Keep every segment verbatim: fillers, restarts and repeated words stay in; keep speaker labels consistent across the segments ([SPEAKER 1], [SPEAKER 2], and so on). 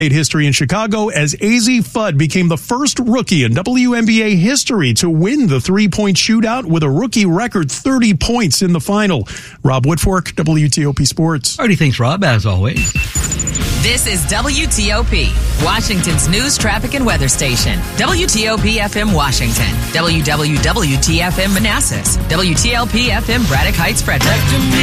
[SPEAKER 1] History in Chicago as Azzi Fudd became the first rookie in W N B A history to win the three-point shootout with a rookie record thirty points in the final. Rob Woodfork, W T O P Sports.
[SPEAKER 2] Alrighty, thanks, Rob, as always.
[SPEAKER 3] This is W T O P, Washington's news, traffic, and weather station. W T O P F M Washington, W W W T F M Manassas, W T L P F M Braddock Heights, Frederick.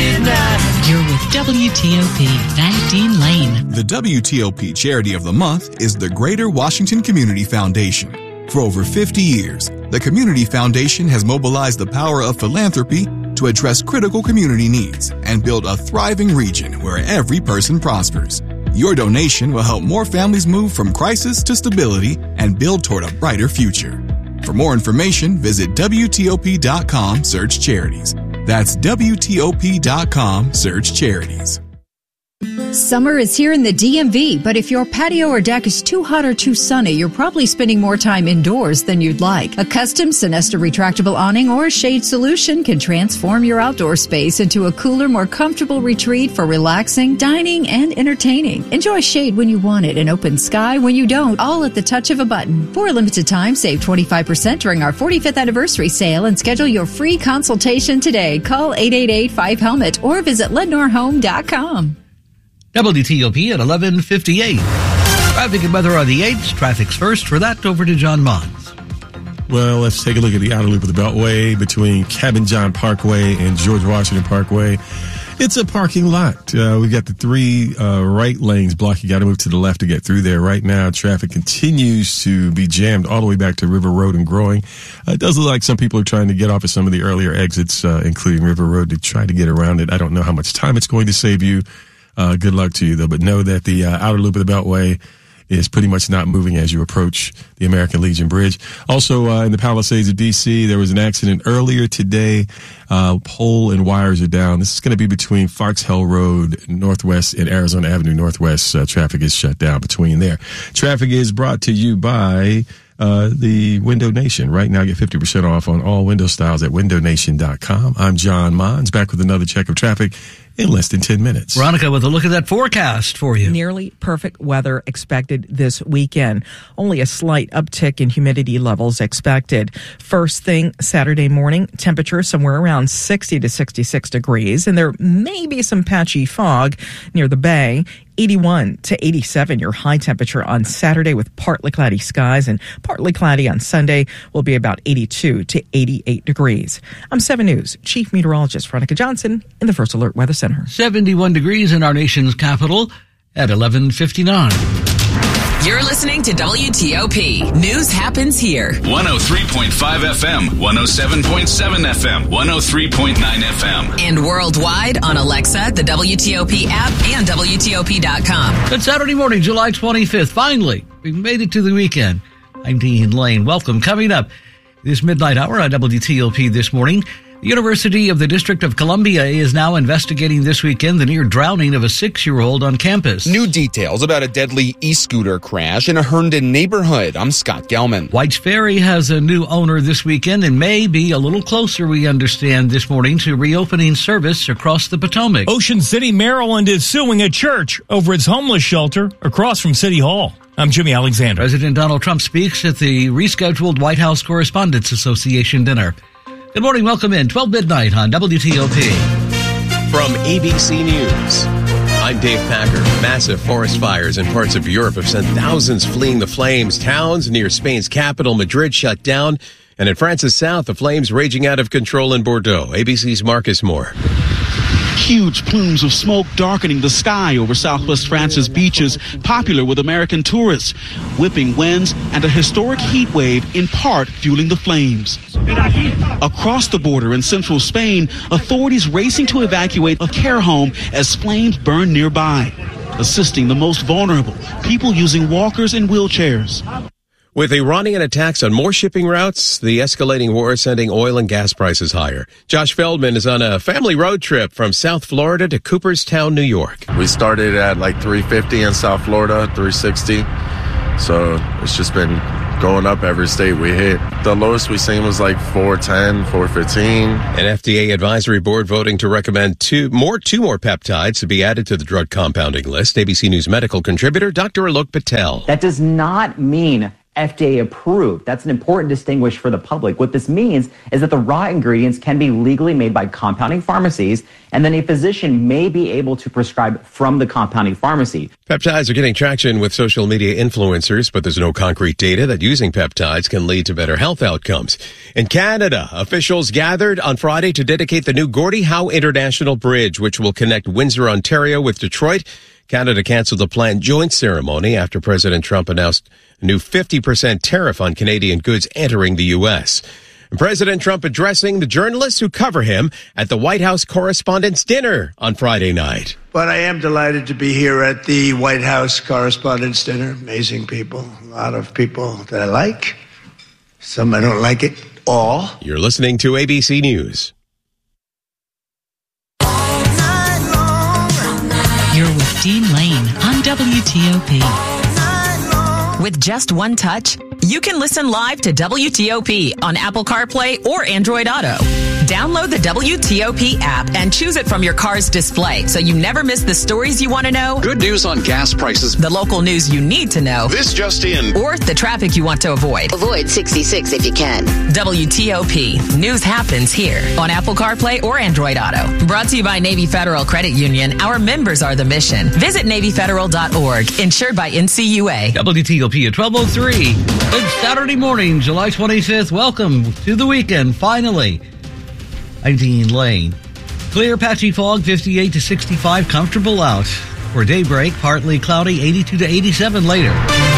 [SPEAKER 4] You're with W T O P, Van Dean Lane.
[SPEAKER 5] The W T O P Charity of the Month is the Greater Washington Community Foundation. For over fifty years, the Community Foundation has mobilized the power of philanthropy to address critical community needs and build a thriving region where every person prospers. Your donation will help more families move from crisis to stability and build toward a brighter future. For more information, visit W T O P dot com, search charities. That's W T O P dot com, search charities.
[SPEAKER 6] Summer is here in the D M V, but if your patio or deck is too hot or too sunny, you're probably spending more time indoors than you'd like. A custom Sinesta retractable awning or shade solution can transform your outdoor space into a cooler, more comfortable retreat for relaxing, dining, and entertaining. Enjoy shade when you want it and open sky when you don't, all at the touch of a button. For a limited time, save twenty-five percent during our forty-fifth anniversary sale and schedule your free consultation today. Call eight eight eight, five HELMET or visit lednor home dot com.
[SPEAKER 2] W T O P at eleven fifty-eight. Traffic and weather on the eights. Traffic's first. For that, over to John Mons.
[SPEAKER 7] Well, let's take a look at the outer loop of the Beltway between Cabin John Parkway and George Washington Parkway. It's a parking lot. Uh, we got the three uh, right lanes blocked. You got to move to the left to get through there. Right now, traffic continues to be jammed all the way back to River Road and growing. Uh, it does look like some people are trying to get off at some of the earlier exits, uh, including River Road, to try to get around it. I don't know how much time it's going to save you. Uh, good luck to you, though. But know that the uh, outer loop of the Beltway is pretty much not moving as you approach the American Legion Bridge. Also, uh, in the Palisades of D C, there was an accident earlier today. Uh, pole and wires are down. This is going to be between Foxhall Road Northwest and Arizona Avenue Northwest. Uh, traffic is shut down between there. Traffic is brought to you by uh, the Window Nation. Right now, get fifty percent off on all window styles at window nation dot com. I'm John Mons, back with another check of traffic in less than ten minutes.
[SPEAKER 2] Veronica with a look at that forecast for you.
[SPEAKER 8] Nearly perfect weather expected this weekend. Only a slight uptick in humidity levels expected. First thing Saturday morning, temperature somewhere around sixty to sixty-six degrees, and there may be some patchy fog near the bay. eighty-one to eighty-seven, your high temperature on Saturday with partly cloudy skies, and partly cloudy on Sunday will be about eighty-two to eighty-eight degrees. I'm seven News Chief Meteorologist Veronica Johnson in the First Alert Weather Center.
[SPEAKER 2] seventy-one degrees in our nation's capital at eleven fifty-nine.
[SPEAKER 3] You're listening to W T O P. News happens here.
[SPEAKER 9] one oh three point five F M, one oh seven point seven F M, one oh three point nine F M.
[SPEAKER 3] And worldwide on Alexa, the W T O P app, and W T O P dot com.
[SPEAKER 2] Good Saturday morning, July twenty-fifth. Finally, we've made it to the weekend. I'm Dean Lane. Welcome. Coming up this midnight hour on W T O P this morning, the University of the District of Columbia is now investigating this weekend the near drowning of a six-year-old on campus.
[SPEAKER 10] New details about a deadly e-scooter crash in a Herndon neighborhood. I'm Scott Gelman.
[SPEAKER 2] White's Ferry has a new owner this weekend and may be a little closer, we understand, this morning to reopening service across the Potomac.
[SPEAKER 11] Ocean City, Maryland is suing a church over its homeless shelter across from City Hall. I'm Jimmy Alexander.
[SPEAKER 2] President Donald Trump speaks at the rescheduled White House Correspondents Association dinner. Good morning. Welcome in. twelve midnight on W T O P.
[SPEAKER 12] From A B C News, I'm Dave Packer. Massive forest fires in parts of Europe have sent thousands fleeing the flames. Towns near Spain's capital, Madrid, shut down. And in France's south, the flames raging out of control in Bordeaux. A B C's Marcus Moore.
[SPEAKER 13] Huge plumes of smoke darkening the sky over southwest France's beaches, popular with American tourists. Whipping winds and a historic heat wave, in part fueling the flames. Across the border in central Spain, authorities racing to evacuate a care home as flames burn nearby, assisting the most vulnerable, people using walkers and wheelchairs.
[SPEAKER 12] With Iranian attacks on more shipping routes, the escalating war is sending oil and gas prices higher. Josh Feldman is on a family road trip from South Florida to Cooperstown, New York.
[SPEAKER 14] We started at like three fifty in South Florida, three sixty. So it's just been going up every state we hit. The lowest we seen was like four ten, four fifteen.
[SPEAKER 12] An F D A advisory board voting to recommend two more two more peptides to be added to the drug compounding list. A B C News medical contributor Doctor Alok Patel.
[SPEAKER 15] That does not mean F D A approved. That's an important distinguish for the public. What this means is that the raw ingredients can be legally made by compounding pharmacies, and then a physician may be able to prescribe from the compounding pharmacy.
[SPEAKER 12] Peptides are getting traction with social media influencers, but there's no concrete data that using peptides can lead to better health outcomes. In Canada, officials gathered on Friday to dedicate the new Gordie Howe International Bridge, which will connect Windsor, Ontario with Detroit. Canada canceled the planned joint ceremony after President Trump announced a new fifty percent tariff on Canadian goods entering the U S. President Trump addressing the journalists who cover him at the White House Correspondents' Dinner on Friday night.
[SPEAKER 16] But I am delighted to be here at the White House Correspondents' Dinner. Amazing people, a lot of people that I like. Some I don't like it all.
[SPEAKER 12] You're listening to A B C News.
[SPEAKER 4] You're with Dean Lane on W T O P.
[SPEAKER 3] With just one touch, you can listen live to W T O P on Apple CarPlay or Android Auto. Download the W T O P app and choose it from your car's display so you never miss the stories you want to know.
[SPEAKER 17] Good news on gas prices.
[SPEAKER 3] The local news you need to know.
[SPEAKER 17] This just in.
[SPEAKER 3] Or the traffic you want to avoid.
[SPEAKER 18] Avoid sixty-six if you can.
[SPEAKER 3] W T O P. News happens here on Apple CarPlay or Android Auto. Brought to you by Navy Federal Credit Union. Our members are the mission. Visit Navy Federal dot org. Insured by N C U A.
[SPEAKER 2] W T O P at twelve oh three. Good Saturday morning, July twenty-fifth. Welcome to the weekend, finally. I'm Dean Lane. Clear, patchy fog, fifty-eight to sixty-five, comfortable out. For daybreak, partly cloudy, eighty-two to eighty-seven later.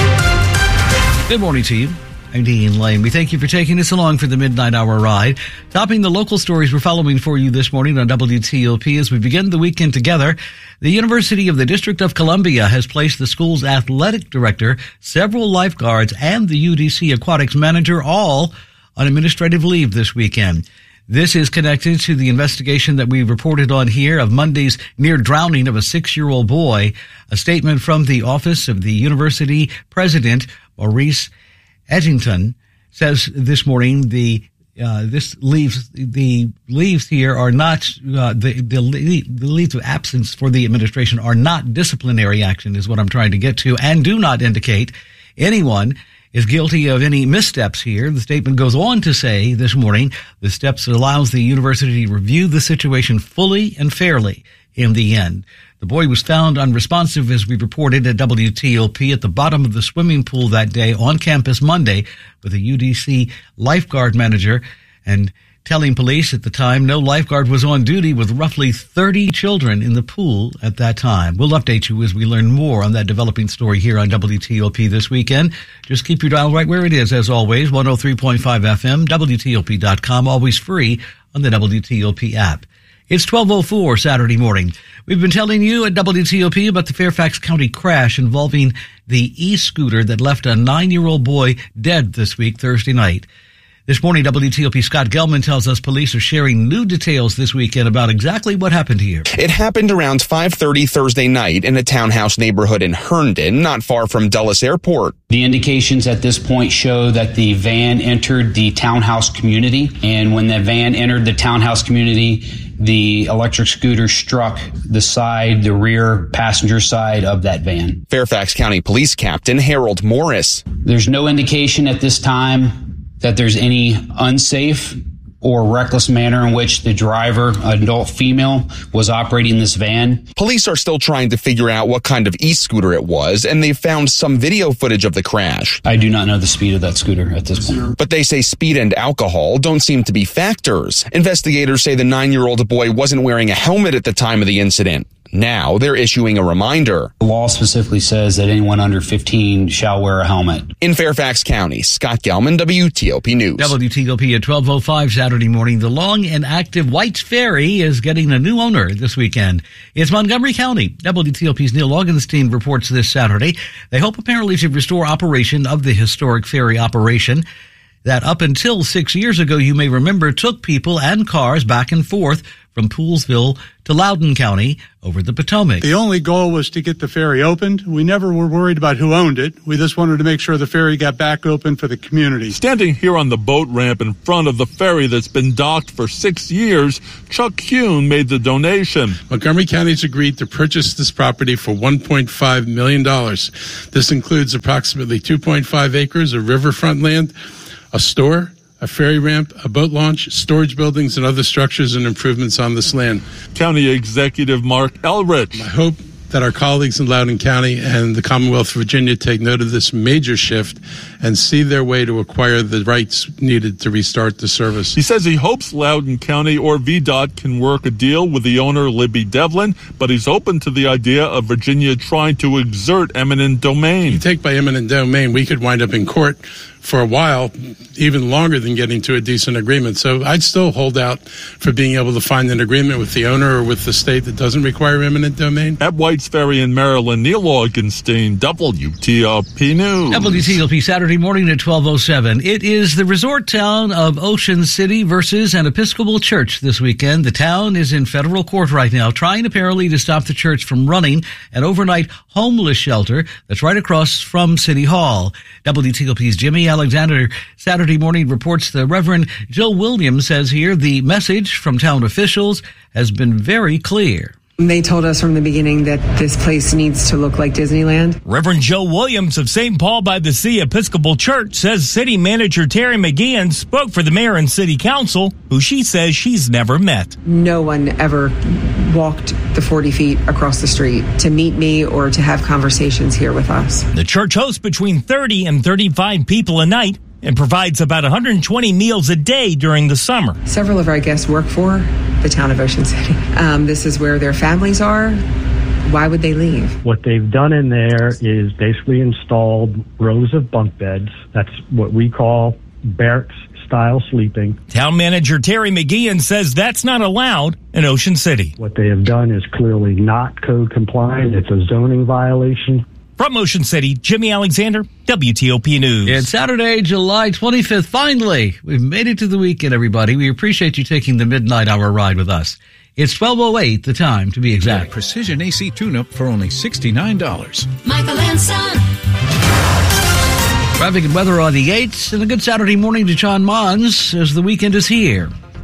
[SPEAKER 2] Good morning to you. I'm Dean Lane. We thank you for taking us along for the midnight hour ride. Topping the local stories we're following for you this morning on W T O P as we begin the weekend together. The University of the District of Columbia has placed the school's athletic director, several lifeguards, and the U D C aquatics manager all on administrative leave this weekend. This is connected to the investigation that we reported on here of Monday's near drowning of a six-year-old boy. A statement from the office of the university president, Maurice Edgington, says this morning the uh, this leaves the leaves here are not uh, the, the the leaves of absence for the administration are not disciplinary action, is what I'm trying to get to, and do not indicate anyone is guilty of any missteps here. The statement goes on to say this morning the steps allows the university to review the situation fully and fairly in the end. The boy was found unresponsive, as we reported at W T O P, at the bottom of the swimming pool that day on campus Monday with a U D C lifeguard manager and telling police at the time no lifeguard was on duty with roughly thirty children in the pool at that time. We'll update you as we learn more on that developing story here on W T O P this weekend. Just keep your dial right where it is, as always, one oh three point five F M, W T O P dot com, always free on the W T O P app. It's twelve oh four Saturday morning. We've been telling you at W T O P about the Fairfax County crash involving the e-scooter that left a nine-year-old boy dead this week, Thursday night. This morning, W T O P Scott Gelman tells us police are sharing new details this weekend about exactly what happened here.
[SPEAKER 10] It happened around five thirty Thursday night in a townhouse neighborhood in Herndon, not far from Dulles Airport.
[SPEAKER 19] The indications at this point show that the van entered the townhouse community, and when the van entered the townhouse community, the electric scooter struck the side, the rear passenger side of that van.
[SPEAKER 10] Fairfax County Police Captain Harold Morris.
[SPEAKER 19] There's no indication at this time that there's any unsafe or reckless manner in which the driver, an adult female, was operating this van.
[SPEAKER 10] Police are still trying to figure out what kind of e-scooter it was, and they found some video footage of the crash.
[SPEAKER 19] I do not know the speed of that scooter at this point.
[SPEAKER 10] But they say speed and alcohol don't seem to be factors. Investigators say the nine-year-old boy wasn't wearing a helmet at the time of the incident. Now they're issuing a reminder.
[SPEAKER 19] The law specifically says that anyone under fifteen shall wear a helmet.
[SPEAKER 10] In Fairfax County, Scott Gelman, W T O P News.
[SPEAKER 2] W T O P at twelve oh five Saturday morning. The long and active White's Ferry is getting a new owner this weekend. It's Montgomery County. W T O P's Neil Augenstein reports this Saturday. They hope apparently to restore operation of the historic ferry operation that up until six years ago, you may remember, took people and cars back and forth from Poolesville to Loudoun County over the Potomac.
[SPEAKER 20] The only goal was to get the ferry opened. We never were worried about who owned it. We just wanted to make sure the ferry got back open for the community.
[SPEAKER 21] Standing here on the boat ramp in front of the ferry that's been docked for six years, Chuck Kuhn made the donation.
[SPEAKER 22] Montgomery County's agreed to purchase this property for one point five million dollars. This includes approximately two point five acres of riverfront land, a store, a ferry ramp, a boat launch, storage buildings, and other structures and improvements on this land.
[SPEAKER 21] County Executive Mark Elrich.
[SPEAKER 22] I hope that our colleagues in Loudoun County and the Commonwealth of Virginia take note of this major shift and see their way to acquire the rights needed to restart the service.
[SPEAKER 21] He says he hopes Loudoun County or V DOT can work a deal with the owner, Libby Devlin, but he's open to the idea of Virginia trying to exert eminent domain.
[SPEAKER 22] You take by eminent domain, we could wind up in court for a while, even longer than getting to a decent agreement. So I'd still hold out for being able to find an agreement with the owner or with the state that doesn't require eminent domain.
[SPEAKER 21] At White's Ferry in Maryland, Neil Augenstein, W T O P News.
[SPEAKER 2] W T O P Saturday morning at twelve oh seven. It is the resort town of Ocean City versus an Episcopal church this weekend. The town is in federal court right now, trying apparently to stop the church from running an overnight homeless shelter that's right across from City Hall. W T O P's Jimmy Alexander Saturday morning reports the Reverend Joe Williams says here the message from town officials has been very clear.
[SPEAKER 23] They told us from the beginning that this place needs to look like Disneyland.
[SPEAKER 11] Reverend Joe Williams of Saint Paul by the Sea Episcopal Church says City Manager Terry McGeehan spoke for the mayor and city council, who she says she's never met.
[SPEAKER 23] No one ever walked the forty feet across the street to meet me or to have conversations here with us.
[SPEAKER 11] The church hosts between thirty and thirty-five people a night and provides about one hundred twenty meals a day during the summer.
[SPEAKER 23] Several of our guests work for the town of Ocean City. Um, this is where their families are. Why would they leave?
[SPEAKER 24] What they've done in there is basically installed rows of bunk beds. That's what we call barracks style sleeping.
[SPEAKER 11] Town manager Terry McGeehan says that's not allowed in Ocean City.
[SPEAKER 24] What they have done is clearly not code compliant. It's a zoning violation.
[SPEAKER 11] From Ocean City, Jimmy Alexander, W T O P News.
[SPEAKER 2] It's Saturday, July twenty-fifth. Finally, we've made it to the weekend, everybody. We appreciate you taking the midnight hour ride with us. It's twelve oh eight, the time to be exact.
[SPEAKER 25] Yeah, Precision A C tune-up for only sixty-nine dollars.
[SPEAKER 26] Michael and Son.
[SPEAKER 2] Traffic and weather on the eights, and a good Saturday morning to John Mons as the weekend is here.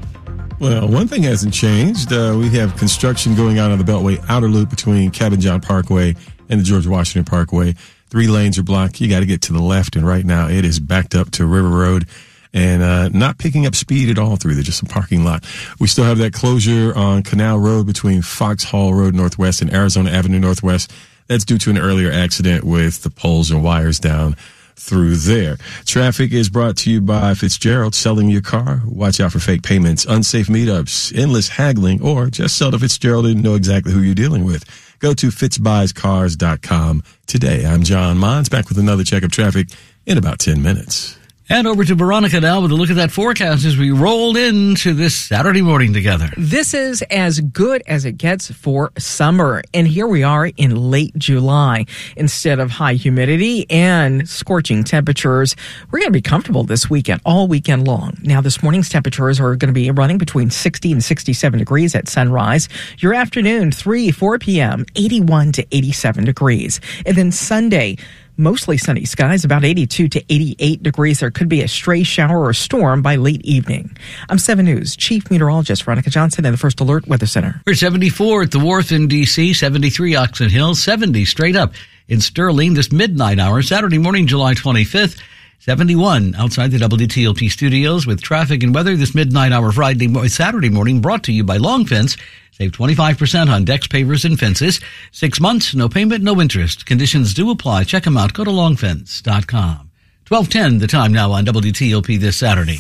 [SPEAKER 7] Well, one thing hasn't changed. Uh, we have construction going on on the Beltway outer loop between Cabin John Parkway and the George Washington Parkway. Three lanes are blocked. You got to get to the left, and right now it is backed up to River Road and uh, not picking up speed at all through there, just some parking lot. We still have that closure on Canal Road between Foxhall Road Northwest and Arizona Avenue Northwest. That's due to an earlier accident with the poles and wires down through there. Traffic is brought to you by Fitzgerald, selling your car. Watch out for fake payments, unsafe meetups, endless haggling, or just sell to Fitzgerald and know exactly who you're dealing with. Go to fitz buys cars dot com today. I'm John Mons, back with another check of traffic in about ten minutes.
[SPEAKER 2] And over to Veronica now with a look at that forecast as we rolled into this Saturday morning together.
[SPEAKER 8] This is as good as it gets for summer. And here we are in late July. Instead of high humidity and scorching temperatures, we're going to be comfortable this weekend, all weekend long. Now, this morning's temperatures are going to be running between sixty and sixty-seven degrees at sunrise. Your afternoon, three, four p.m., eighty-one to eighty-seven degrees. And then Sunday, mostly sunny skies, about eighty-two to eighty-eight degrees. There could be a stray shower or storm by late evening. I'm seven News Chief Meteorologist Veronica Johnson in the First Alert Weather Center.
[SPEAKER 2] We're seventy-four at the Wharf in D C, seventy-three Oxon Hill, seventy straight up in Sterling this midnight hour, Saturday morning, July twenty-fifth. seventy-one outside the W T L P studios with traffic and weather this midnight hour Friday, Saturday morning, brought to you by Long Fence. Save twenty-five percent on decks, pavers, and fences. Six months, no payment, no interest. Conditions do apply. Check them out. Go to long fence dot com. twelve ten, the time now on W T O P this Saturday.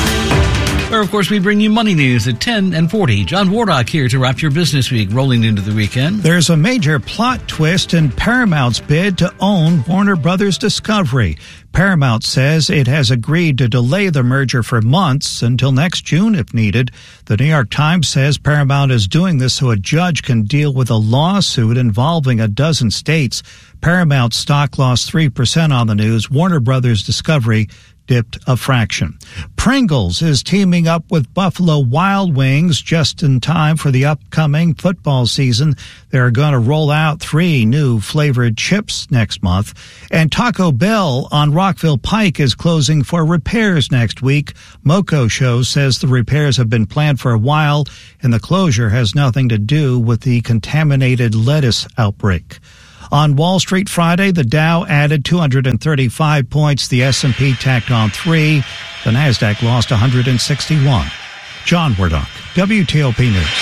[SPEAKER 2] Where, of course, we bring you money news at ten and forty. John Wardock here to wrap your business week rolling into the weekend.
[SPEAKER 27] There's a major plot twist in Paramount's bid to own Warner Brothers Discovery.
[SPEAKER 1] Paramount says it has agreed to delay the merger for months until next June if needed. The New York Times says Paramount is doing this so a judge can deal with a lawsuit involving a dozen states. Paramount stock lost three percent on the news. Warner Brothers Discovery dipped a fraction. Pringles is teaming up with Buffalo Wild Wings just in time for the upcoming football season. They're going to roll out three new flavored chips next month. And Taco Bell on Rockville Pike is closing for repairs next week. Moco Show says the repairs have been planned for a while, and the closure has nothing to do with the contaminated lettuce outbreak. On Wall Street Friday, the Dow added two hundred thirty-five points. The S and P tacked on three. The Nasdaq lost one hundred sixty-one. John Wardock, W T O P News.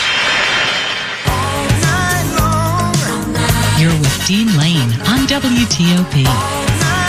[SPEAKER 4] You're with Dean Lane on W T O P.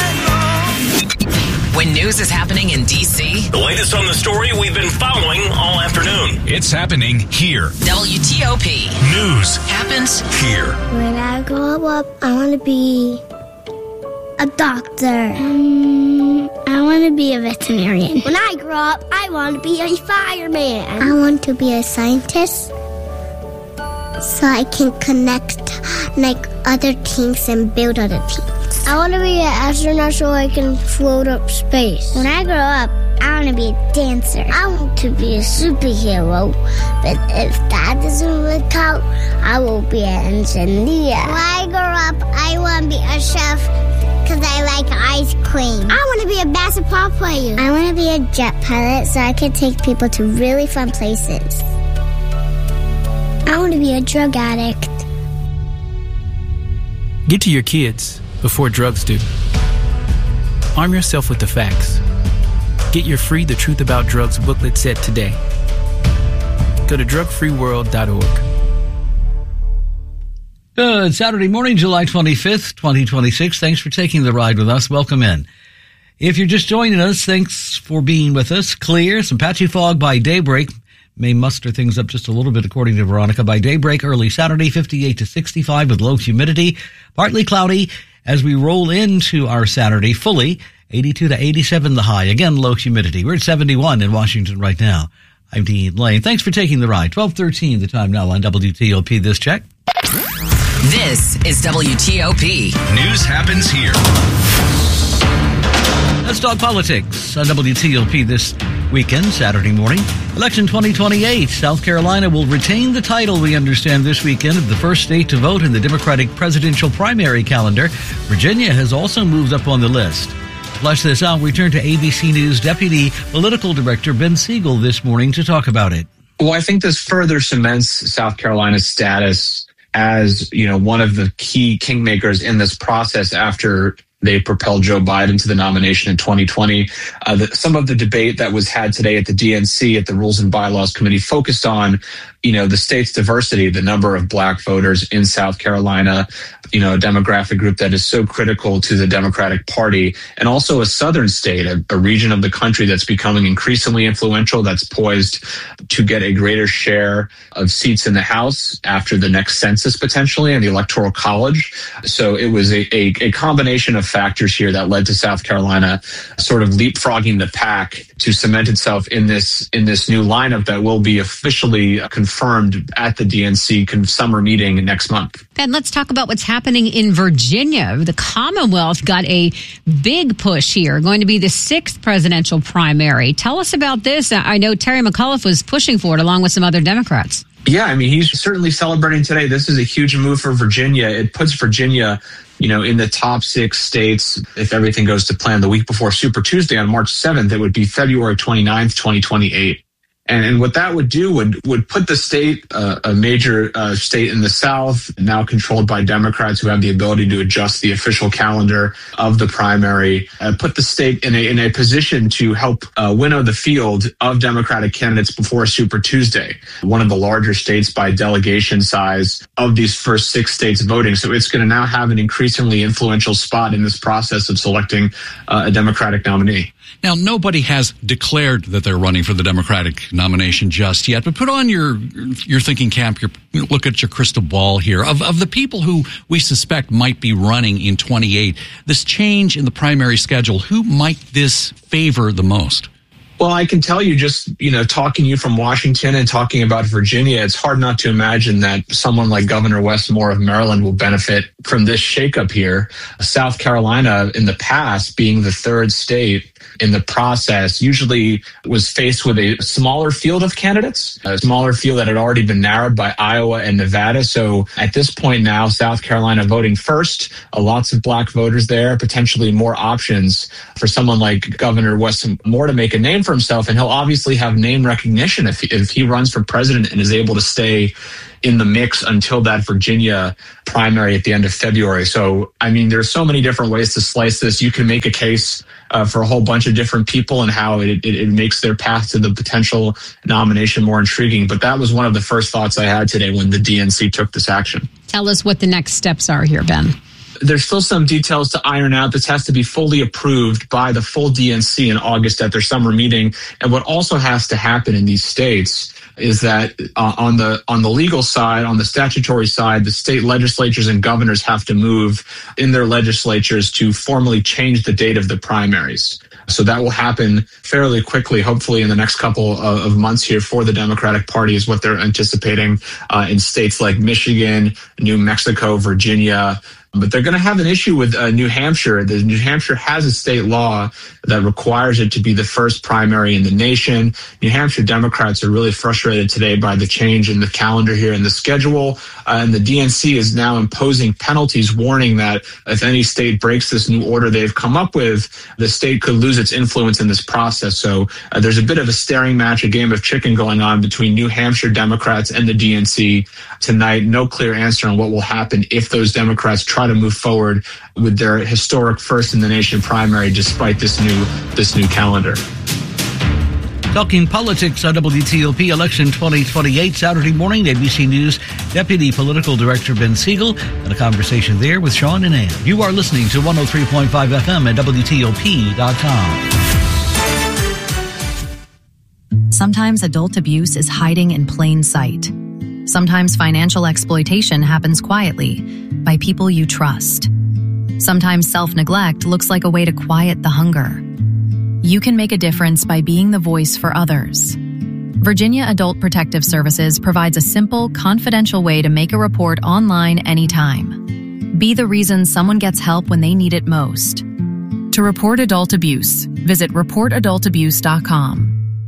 [SPEAKER 3] When news is happening in D C,
[SPEAKER 5] the latest on the story we've been following all afternoon. It's happening here.
[SPEAKER 3] W T O P.
[SPEAKER 5] News
[SPEAKER 3] happens
[SPEAKER 5] here.
[SPEAKER 6] When I grow up, I want to be a doctor. Um, I want to be a veterinarian. When I grow up, I want to be a fireman. I want to be a scientist so I can connect like other things and build other things. I want to be an astronaut so I can float up space. When I grow up, I want to be a dancer. I want to be a superhero, but if that doesn't work out, I will be an engineer. When I grow up, I want to be a chef because I like ice cream. I want to be a basketball player. I want to be a jet pilot so I can take people to really fun places. I want to be a drug addict.
[SPEAKER 9] Get to your kids before drugs do. Arm yourself with the facts. Get your free The Truth About Drugs booklet set today. Go to drug free world dot org.
[SPEAKER 2] Good Saturday morning, July twenty-fifth, twenty twenty-six. Thanks for taking the ride with us. Welcome in. If you're just joining us, thanks for being with us. Clear, some patchy fog by daybreak. May muster things up just a little bit, according to Veronica. By daybreak, early Saturday, fifty-eight to sixty-five with low humidity. Partly cloudy as we roll into our Saturday fully. eighty-two to eighty-seven the high. Again, low humidity. We're at seventy-one in Washington right now. I'm Dean Lane. Thanks for taking the ride. twelve thirteen the time now on W T O P. This check.
[SPEAKER 3] This is W T O P.
[SPEAKER 5] News happens here.
[SPEAKER 2] Let's talk politics on W T O P this weekend, Saturday morning. Election twenty twenty-eight. South Carolina will retain the title, we understand, this weekend of the first state to vote in the Democratic presidential primary calendar. Virginia has also moved up on the list. To flesh this out, we turn to A B C News Deputy Political Director Ben Siegel this morning to talk about it.
[SPEAKER 13] Well, I think this further cements South Carolina's status as, you know, one of the key kingmakers in this process after they propelled Joe Biden to the nomination in twenty twenty. Uh, the, some of the debate that was had today at the D N C, at the Rules and Bylaws Committee, focused on, you know, the state's diversity, the number of black voters in South Carolina, you know, a demographic group that is so critical to the Democratic Party, and also a southern state, a, a region of the country that's becoming increasingly influential, that's poised to get a greater share of seats in the House after the next census potentially and the Electoral College. So it was a, a, a combination of factors here that led to South Carolina sort of leapfrogging the pack to cement itself in this in this new lineup that will be officially confirmed at the D N C summer meeting next month.
[SPEAKER 26] Ben, let's talk about what's happening in Virginia. The Commonwealth got a big push here, going to be the sixth presidential primary. Tell us about this. I know Terry McAuliffe was pushing for it along with some other Democrats.
[SPEAKER 13] Yeah, I mean, he's certainly celebrating today. This is a huge move for Virginia. It puts Virginia, you know, in the top six states if everything goes to plan. The week before Super Tuesday on March seventh, it would be February twenty-ninth, twenty twenty-eight. And, and what that would do would would put the state, uh, a major uh, state in the South, now controlled by Democrats who have the ability to adjust the official calendar of the primary, uh, put the state in a in a position to help uh, winnow the field of Democratic candidates before Super Tuesday, one of the larger states by delegation size of these first six states voting. So it's going to now have an increasingly influential spot in this process of selecting uh, a Democratic nominee.
[SPEAKER 12] Now, nobody has declared that they're running for the Democratic nomination just yet, but put on your your thinking cap, your look at your crystal ball here. Of, of the people who we suspect might be running in twenty-eight, this change in the primary schedule, who might this favor the most?
[SPEAKER 13] Well, I can tell you just, you know, talking to you from Washington and talking about Virginia, it's hard not to imagine that someone like Governor Wes Moore of Maryland will benefit from this shakeup here. South Carolina, in the past, being the third state in the process, usually was faced with a smaller field of candidates, a smaller field that had already been narrowed by Iowa and Nevada. So at this point now, South Carolina voting first, uh, lots of black voters there, potentially more options for someone like Governor Wes Moore to make a name for himself. And he'll obviously have name recognition if, if he runs for president and is able to stay in the mix until that Virginia primary at the end of February. So, I mean, there's so many different ways to slice this. You can make a case uh, for a whole bunch of different people and how it, it, it makes their path to the potential nomination more intriguing. But that was one of the first thoughts I had today when the D N C took this action.
[SPEAKER 26] Tell us what the next steps are here, Ben.
[SPEAKER 13] There's still some details to iron out. This has to be fully approved by the full D N C in August at their summer meeting. And what also has to happen in these states is that uh, on the on the legal side, on the statutory side, the state legislatures and governors have to move in their legislatures to formally change the date of the primaries. So that will happen fairly quickly, hopefully in the next couple of, of months here for the Democratic Party is what they're anticipating uh, in states like Michigan, New Mexico, Virginia. But they're going to have an issue with uh, New Hampshire. The New Hampshire has a state law that requires it to be the first primary in the nation. New Hampshire Democrats are really frustrated today by the change in the calendar here and the schedule. Uh, and the D N C is now imposing penalties, warning that if any state breaks this new order they've come up with, the state could lose its influence in this process. So uh, there's a bit of a staring match, a game of chicken going on between New Hampshire Democrats and the D N C tonight. No clear answer on what will happen if those Democrats try to move forward with their historic first in the nation primary despite this new this new calendar.
[SPEAKER 2] Talking politics on W T O P election twenty twenty-eight Saturday morning, A B C News Deputy Political Director Ben Siegel and a conversation there with Sean and Ann. You are listening to one oh three point five F M at W T O P dot com.
[SPEAKER 14] Sometimes adult abuse is hiding in plain sight. Sometimes financial exploitation happens quietly by people you trust. Sometimes self-neglect looks like a way to quiet the hunger. You can make a difference by being the voice for others. Virginia Adult Protective Services provides a simple, confidential way to make a report online anytime. Be the reason someone gets help when they need it most. To report adult abuse, visit report adult abuse dot com.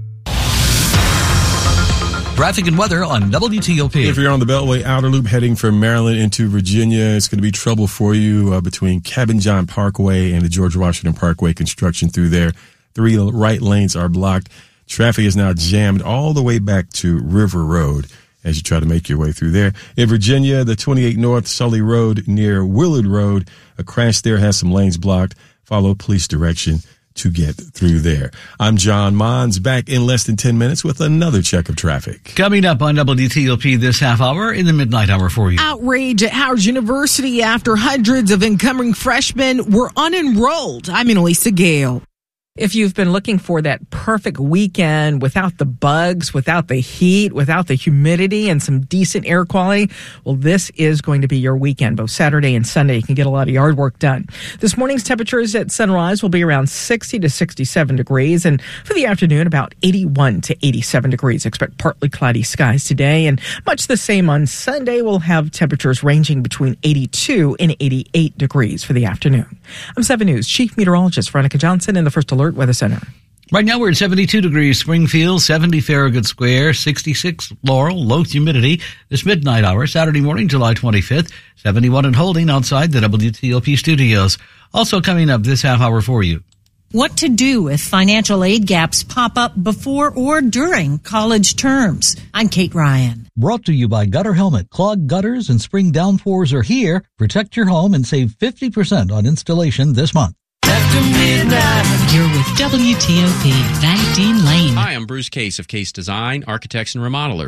[SPEAKER 2] Traffic and weather on W T O P.
[SPEAKER 7] If you're on the Beltway Outer Loop heading from Maryland into Virginia, it's going to be trouble for you uh, between Cabin John Parkway and the George Washington Parkway. Construction through there. Three right lanes are blocked. Traffic is now jammed all the way back to River Road as you try to make your way through there. In Virginia, the twenty-eight North Sully Road near Willard Road, a crash there has some lanes blocked. Follow police direction to get through there. I'm John Mons, back in less than ten minutes with another check of traffic.
[SPEAKER 2] Coming up on W T O P this half hour in the midnight hour for you.
[SPEAKER 8] Outrage at Howard University after hundreds of incoming freshmen were unenrolled. I'm Elisa Gale. If you've been looking for that perfect weekend without the bugs, without the heat, without the humidity, and some decent air quality, well, this is going to be your weekend. Both Saturday and Sunday, you can get a lot of yard work done. This morning's temperatures at sunrise will be around sixty to sixty-seven degrees, and for the afternoon, about eighty-one to eighty-seven degrees. Expect partly cloudy skies today, and much the same on Sunday. We'll have temperatures ranging between eighty-two and eighty-eight degrees for the afternoon. I'm seven News Chief Meteorologist Veronica Johnson in the First Alert Weather Center.
[SPEAKER 2] Right now we're at seventy-two degrees Springfield, seventy Farragut Square, sixty-six Laurel, low humidity. This midnight hour, Saturday morning, July twenty-fifth, seventy-one and holding outside the W T O P studios. Also coming up this half hour for you.
[SPEAKER 15] What to do if financial aid gaps pop up before or during college terms. I'm Kate Ryan.
[SPEAKER 16] Brought to you by Gutter Helmet. Clogged gutters and spring downpours are here. Protect your home and save fifty percent on installation this month.
[SPEAKER 4] After midnight, you're with W T O P, Van Dean Lane.
[SPEAKER 17] Hi, I'm Bruce Case of Case Design, Architects and Remodelers.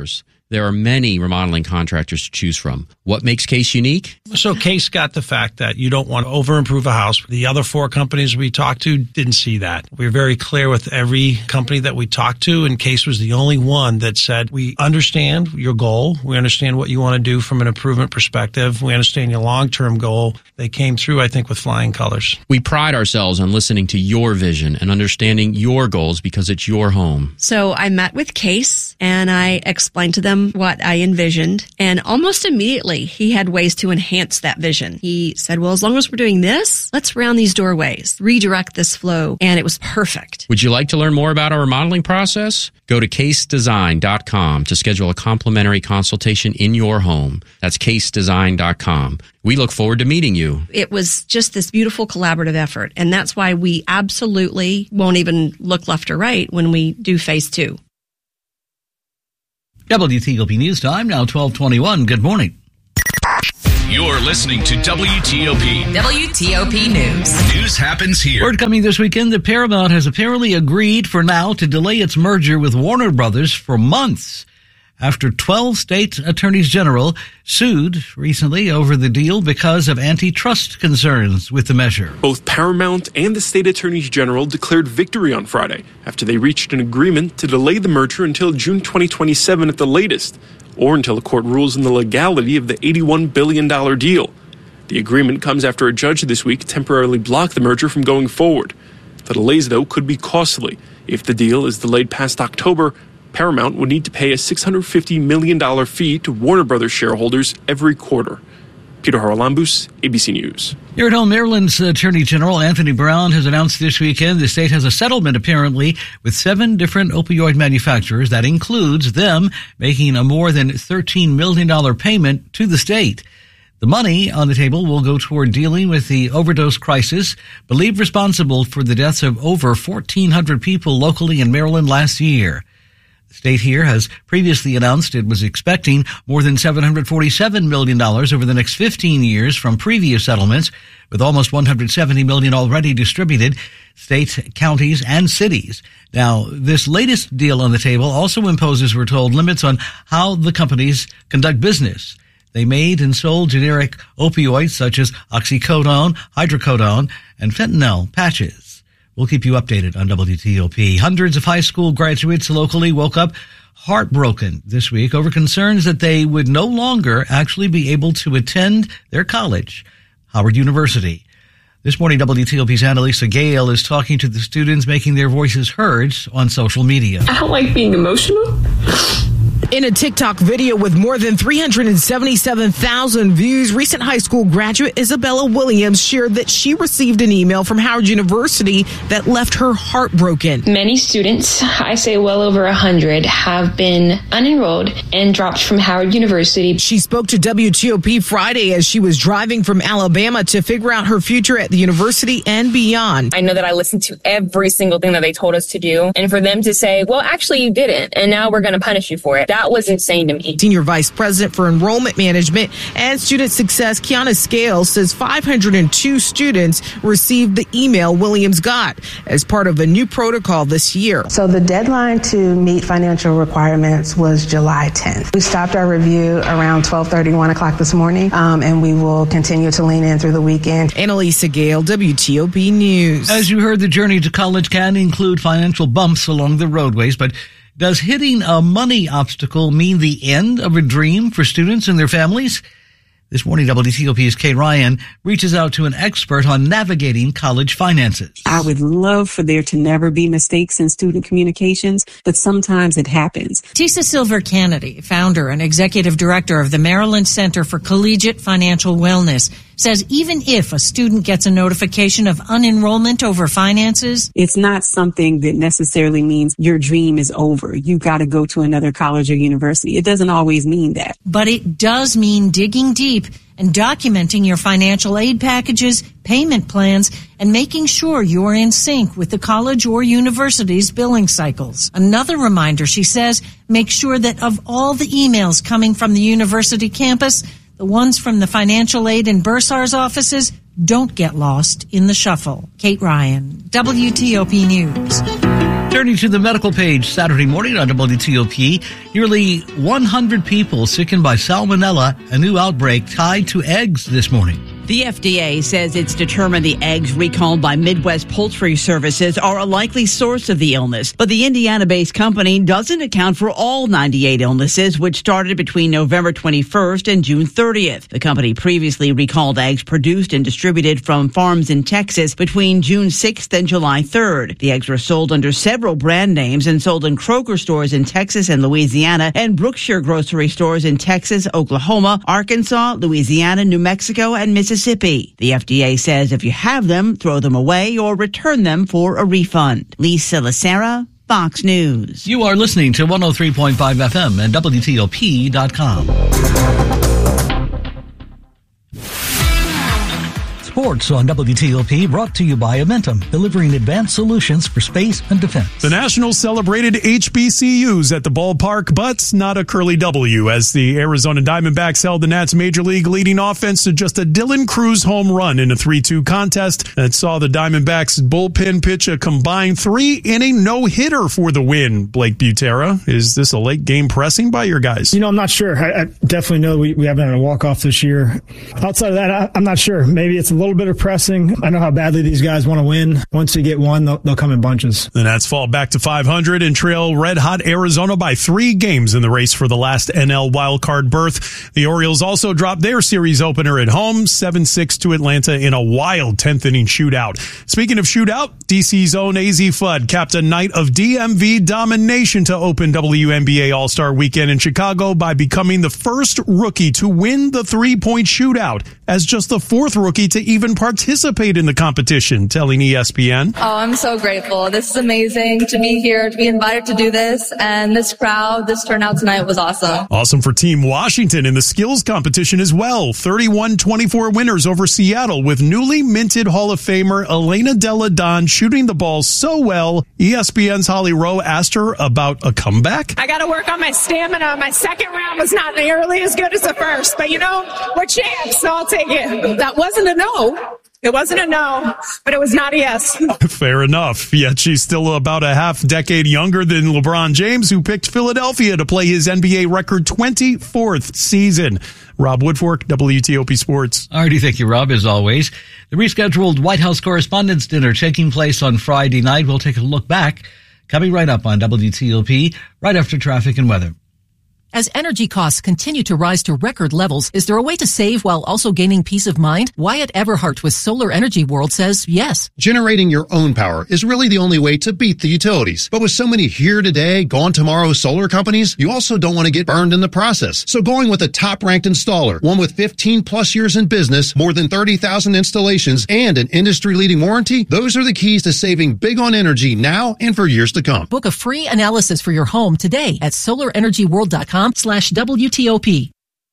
[SPEAKER 10] there are many remodeling contractors to choose from. What makes Case unique?
[SPEAKER 17] So Case got the fact that you don't want to over-improve a house. The other four companies we talked to didn't see that. We were very clear with every company that we talked to, and Case was the only one that said, we understand your goal. We understand what you want to do from an improvement perspective. We understand your long-term goal. They came through, I think, with flying colors.
[SPEAKER 10] We pride ourselves on listening to your vision and understanding your goals because it's your home.
[SPEAKER 18] So I met with Case and I explained to them what I envisioned, and almost immediately he had ways to enhance that vision. He said, well, as long as we're doing this, let's round these doorways, redirect this flow, and it was perfect.
[SPEAKER 10] Would you like to learn more about our remodeling process? Go to case design dot com to schedule a complimentary consultation in your home. That's case design dot com. We look forward to meeting you.
[SPEAKER 18] It was just this beautiful collaborative effort, and that's why we absolutely won't even look left or right when we do phase two.
[SPEAKER 2] W T O P News Time, now twelve twenty-one. Good morning.
[SPEAKER 5] You're listening to W T O P.
[SPEAKER 3] W T O P News.
[SPEAKER 5] News happens here.
[SPEAKER 2] Word coming this weekend that Paramount has apparently agreed for now to delay its merger with Warner Brothers for months after twelve state attorneys general sued recently over the deal because of antitrust concerns with the measure.
[SPEAKER 19] Both Paramount and the state attorneys general declared victory on Friday after they reached an agreement to delay the merger until June twenty twenty-seven at the latest, or until a court rules on the legality of the eighty-one billion dollars deal. The agreement comes after a judge this week temporarily blocked the merger from going forward. The delays, though, could be costly. If the deal is delayed past October, Paramount would need to pay a six hundred fifty million dollars fee to Warner Brothers shareholders every quarter. Peter Haralambous, A B C News.
[SPEAKER 2] Here at home, Maryland's Attorney General Anthony Brown has announced this weekend the state has a settlement, apparently, with seven different opioid manufacturers. That includes them making a more than thirteen million dollars payment to the state. The money on the table will go toward dealing with the overdose crisis, believed responsible for the deaths of over fourteen hundred people locally in Maryland last year. The state here has previously announced it was expecting more than seven hundred forty-seven million dollars over the next fifteen years from previous settlements, with almost one hundred seventy million dollars already distributed, states, counties, and cities. Now, this latest deal on the table also imposes, we're told, limits on how the companies conduct business. They made and sold generic opioids such as oxycodone, hydrocodone, and fentanyl patches. We'll keep you updated on W T O P. Hundreds of high school graduates locally woke up heartbroken this week over concerns that they would no longer actually be able to attend their college, Howard University. This morning, W T O P's Annalisa Gale is talking to the students, making their voices heard on social media.
[SPEAKER 20] I don't like being emotional.
[SPEAKER 22] In a TikTok video with more than three hundred seventy-seven thousand views, recent high school graduate Isabella Williams shared that she received an email from Howard University that left her heartbroken.
[SPEAKER 20] Many students, I say well over a hundred, have been unenrolled and dropped from Howard University.
[SPEAKER 22] She spoke to W T O P Friday as she was driving from Alabama to figure out her future at the university and beyond.
[SPEAKER 20] I know that I listened to every single thing that they told us to do, and for them to say, well, actually you didn't, and now we're going to punish you for it. That was insane to me.
[SPEAKER 22] Senior Vice President for Enrollment Management and Student Success, Kiana Scales, says five hundred two students received the email Williams got as part of a new protocol this year.
[SPEAKER 27] So the deadline to meet financial requirements was July tenth. We stopped our review around twelve thirty, one o'clock this morning, um, and we will continue to lean in through the weekend.
[SPEAKER 22] Annalisa Gale, W T O P News.
[SPEAKER 2] As you heard, the journey to college can include financial bumps along the roadways, but does hitting a money obstacle mean the end of a dream for students and their families? This morning, W T O P's Kate Ryan reaches out to an expert on navigating college finances.
[SPEAKER 28] I would love for there to never be mistakes in student communications, but sometimes it happens.
[SPEAKER 15] Tisa Silver Kennedy, founder and executive director of the Maryland Center for Collegiate Financial Wellness, says even if a student gets a notification of unenrollment over finances,
[SPEAKER 28] it's not something that necessarily means your dream is over. You got to go to another college or university. It doesn't always mean that.
[SPEAKER 15] But it does mean digging deep and documenting your financial aid packages, payment plans, and making sure you're in sync with the college or university's billing cycles. Another reminder, she says, make sure that of all the emails coming from the university campus, the ones from the financial aid and bursar's offices don't get lost in the shuffle. Kate Ryan, W T O P News.
[SPEAKER 2] Turning to the medical page Saturday morning on W T O P, nearly one hundred people sickened by salmonella, a new outbreak tied to eggs this morning.
[SPEAKER 1] The F D A says it's determined the eggs recalled by Midwest Poultry Services are a likely source of the illness, but the Indiana-based company doesn't account for all ninety-eight illnesses, which started between November twenty-first and June thirtieth. The company previously recalled eggs produced and distributed from farms in Texas between June sixth and July third. The eggs were sold under several brand names and sold in Kroger stores in Texas and Louisiana and Brookshire grocery stores in Texas, Oklahoma, Arkansas, Louisiana, New Mexico, and Mississippi. Mississippi. The F D A says if you have them, throw them away or return them for a refund. Lisa Lacera, Fox News.
[SPEAKER 2] You are listening to one oh three point five F M and W T O P dot com.
[SPEAKER 16] Sports on W T O P, brought to you by Amentum, delivering advanced solutions for space and defense.
[SPEAKER 6] The Nationals celebrated H B C Us at the ballpark, but not a Curly W, as the Arizona Diamondbacks held the Nats Major League leading offense to just a Dylan Cruz home run in a three two contest that saw the Diamondbacks bullpen pitch a combined three-inning no-hitter for the win. Blake Butera, is this a late game pressing by your guys?
[SPEAKER 9] You know, I'm not sure. I, I definitely know we, we haven't had a walk-off this year. Outside of that, I, I'm not sure. Maybe it's a little A little bit of pressing. I know how badly these guys want to win. Once they get one, they'll, they'll come in bunches.
[SPEAKER 6] The Nats fall back to five hundred and trail red-hot Arizona by three games in the race for the last N L wildcard berth. The Orioles also dropped their series opener at home, seven six to Atlanta in a wild tenth-inning shootout. Speaking of shootout, D C's own A Z Fudd capped a night of D M V domination to open W N B A All-Star Weekend in Chicago by becoming the first rookie to win the three-point shootout, as just the fourth rookie to even participate in the competition, telling E S P N.
[SPEAKER 11] Oh, I'm so grateful. This is amazing to be here, to be invited to do this, and this crowd, this turnout tonight was awesome.
[SPEAKER 6] Awesome for Team Washington in the skills competition as well. thirty-one twenty-four winners over Seattle, with newly minted Hall of Famer Elena Delle Donne shooting the ball so well, E S P N's Holly Rowe asked her about a comeback.
[SPEAKER 21] I got to work on my stamina. My second round was not nearly as good as the first, but you know, we're champs, so I'll take it. That wasn't a no. It wasn't a no, but it was not a yes.
[SPEAKER 6] Fair enough. Yet she's still about a half decade younger than LeBron James, who picked Philadelphia to play his N B A record twenty-fourth season. Rob Woodfork, W T O P Sports.
[SPEAKER 2] All righty, thank you, Rob, as always. The rescheduled White House Correspondents' Dinner taking place on Friday night. We'll take a look back, coming right up on W T O P, right after traffic and weather.
[SPEAKER 23] As energy costs continue to rise to record levels, is there a way to save while also gaining peace of mind? Wyatt Everhart with Solar Energy World says yes.
[SPEAKER 24] Generating your own power is really the only way to beat the utilities. But with so many here today, gone tomorrow solar companies, you also don't want to get burned in the process. So going with a top-ranked installer, one with fifteen plus years in business, more than thirty thousand installations, and an industry-leading warranty, those are the keys to saving big on energy now and for years to come.
[SPEAKER 23] Book a free analysis for your home today at solar energy world dot com slash W T O P.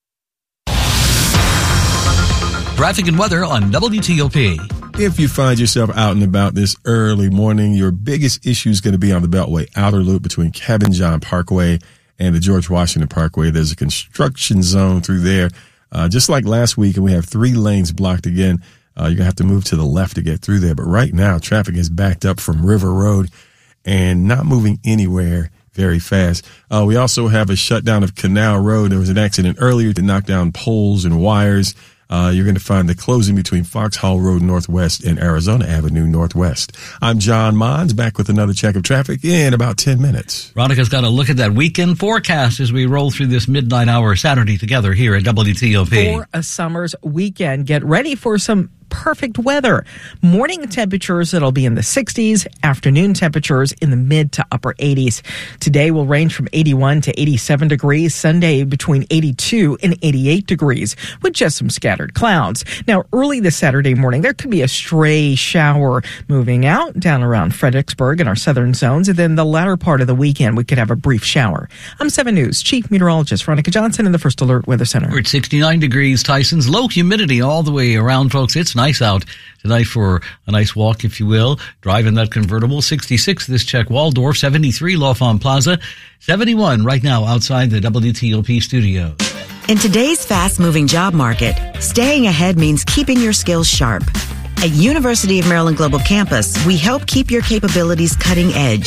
[SPEAKER 2] Traffic and weather on W T O P.
[SPEAKER 7] If you find yourself out and about this early morning, your biggest issue is going to be on the Beltway outer loop between Cabin John Parkway and the George Washington Parkway. There's a construction zone through there. Uh, just like last week, and we have three lanes blocked again. Uh, you're going to have to move to the left to get through there. But right now, traffic is backed up from River Road and not moving anywhere very fast. Uh, we also have a shutdown of Canal Road. There was an accident earlier to knock down poles and wires. Uh, you're going to find the closing between Foxhall Road Northwest and Arizona Avenue Northwest. I'm John Mons, back with another check of traffic in about ten minutes.
[SPEAKER 2] Veronica's got a look at that weekend forecast as we roll through this midnight hour Saturday together here at W T O P.
[SPEAKER 8] For a summer's weekend, get ready for some perfect weather. Morning temperatures, it'll be in the sixties. Afternoon temperatures in the mid to upper eighties. Today will range from eighty-one to eighty-seven degrees. Sunday between eighty-two and eighty-eight degrees with just some scattered clouds. Now, early this Saturday morning, there could be a stray shower moving out down around Fredericksburg in our southern zones. And then the latter part of the weekend, we could have a brief shower. I'm seven News Chief Meteorologist Veronica Johnson in the First Alert Weather Center.
[SPEAKER 2] We're at sixty-nine degrees, Tyson's. Low humidity all the way around, folks. It's nice out tonight for a nice walk, if you will. Driving that convertible. sixty-six this check Waldorf, seventy-three L'Enfant Plaza, seventy-one right now outside the W T O P studio.
[SPEAKER 25] In today's fast-moving job market, staying ahead means keeping your skills sharp. At University of Maryland Global Campus, we help keep your capabilities cutting edge.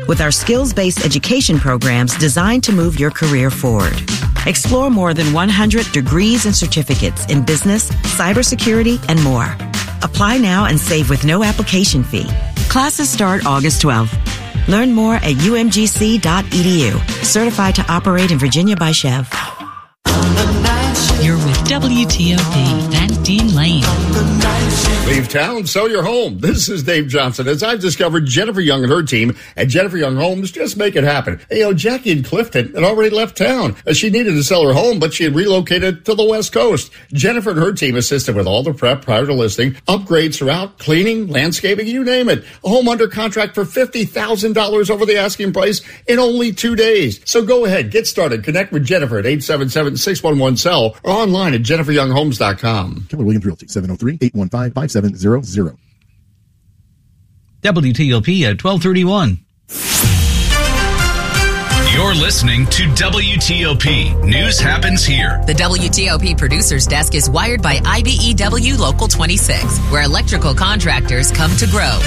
[SPEAKER 25] with our skills-based education programs designed to move your career forward. Explore more than one hundred degrees and certificates in business, cybersecurity, and more. Apply now and save with no application fee. Classes start August twelfth. Learn more at u m g c dot e d u. Certified to operate in Virginia by Chev.
[SPEAKER 4] You're with W T O P and Dean Lane.
[SPEAKER 10] Leave town, sell your home. This is Dave Johnson. As I've discovered, Jennifer Young and her team at Jennifer Young Homes just make it happen. You know, Jackie in Clifton had already left town. She needed to sell her home, but she had relocated to the West Coast. Jennifer and her team assisted with all the prep prior to listing, upgrades throughout, cleaning, landscaping, you name it. A home under contract for fifty thousand dollars over the asking price in only two days. So go ahead, get started. Connect with Jennifer at eight seven seven, six one one, S E L or online at jennifer young homes dot com.
[SPEAKER 12] Keller Williams Realty, seven oh three, eight one five, five seven zero zero.
[SPEAKER 2] W T O P at twelve thirty-one.
[SPEAKER 5] You're listening to W T O P. News happens here.
[SPEAKER 3] The W T O P producer's desk is wired by I B E W Local twenty-six, where electrical contractors come to grow.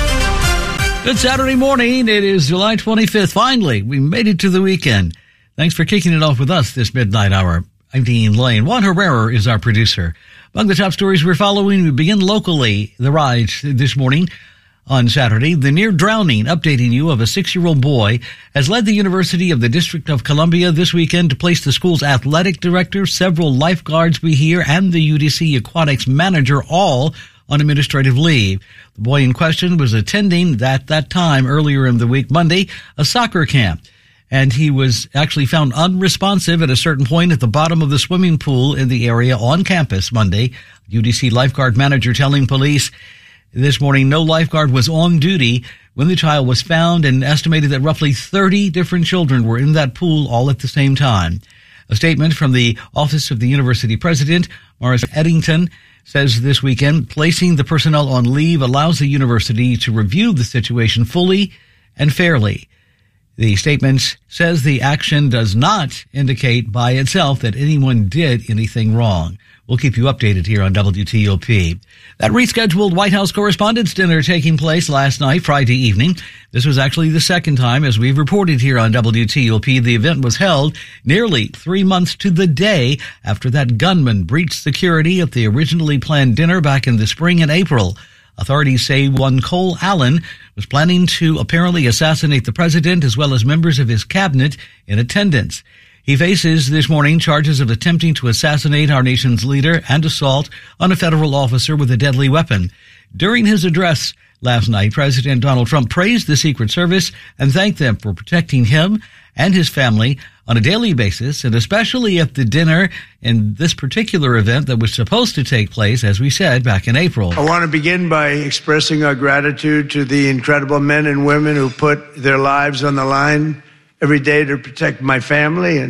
[SPEAKER 2] Good Saturday morning. It is July twenty-fifth. Finally, we made it to the weekend. Thanks for kicking it off with us this midnight hour. I'm Dean Lane. Juan Herrera is our producer. Among the top stories we're following, we begin locally. The rise this morning on Saturday, the near drowning, updating you, of a six-year-old boy has led the University of the District of Columbia this weekend to place the school's athletic director, several lifeguards we hear, and the U D C aquatics manager all on administrative leave. The boy in question was attending at that time earlier in the week, Monday, a soccer camp. And he was actually found unresponsive at a certain point at the bottom of the swimming pool in the area on campus Monday. U D C lifeguard manager telling police this morning no lifeguard was on duty when the child was found, and estimated that roughly thirty different children were in that pool all at the same time. A statement from the Office of the University President, Morris Eddington, says this weekend placing the personnel on leave allows the university to review the situation fully and fairly. The statement says the action does not indicate by itself that anyone did anything wrong. We'll keep you updated here on W T O P. That rescheduled White House Correspondents' Dinner taking place last night, Friday evening. This was actually the second time, as we've reported here on W T O P. The event was held nearly three months to the day after that gunman breached security at the originally planned dinner back in the spring and April. Authorities say one Cole Allen was planning to apparently assassinate the president as well as members of his cabinet in attendance. He faces this morning charges of attempting to assassinate our nation's leader and assault on a federal officer with a deadly weapon. During his address last night, President Donald Trump praised the Secret Service and thanked them for protecting him and his family on a daily basis, and especially at the dinner in this particular event that was supposed to take place, as we said, back in April.
[SPEAKER 13] I want to begin by expressing our gratitude to the incredible men and women who put their lives on the line every day to protect my family and